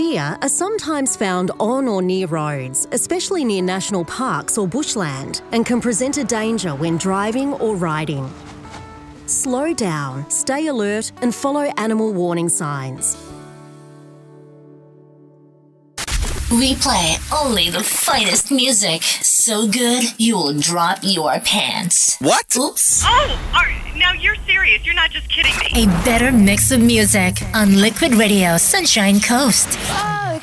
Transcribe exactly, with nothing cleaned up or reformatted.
deer are sometimes found on or near roads, especially near national parks or bushland, and can present a danger when driving or riding. Slow down, stay alert, and follow animal warning signs. We play only the finest music. So good, you'll drop your pants. What? Oops. Oh, are, now you're serious. You're not just kidding me. A better mix of music on Liquid Radio Sunshine Coast.